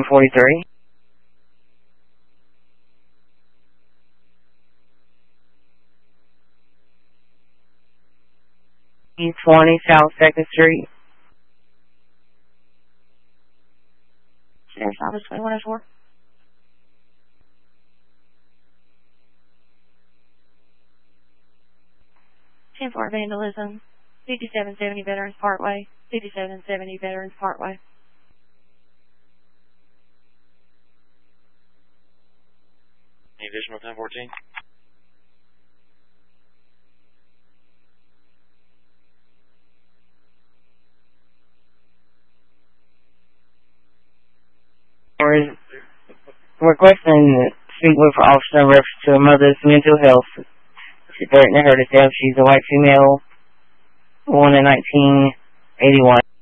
143. E20 South 2nd Street. Sheriff's Office 2104. 10-4 vandalism. 5770 Veterans Parkway. 5770 Veterans Parkway. Any additional 1014? Requesting to speak with officer in reference to a mother's mental health. She threatened her to death. She's a white female, born in 1981.